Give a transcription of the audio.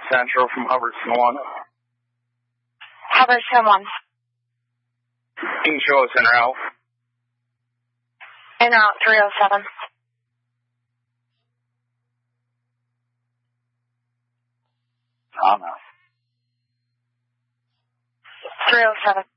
Central from Hubbardston 1. Hubbardston 1. You can show us en route. En route 307. Oh, no. 307.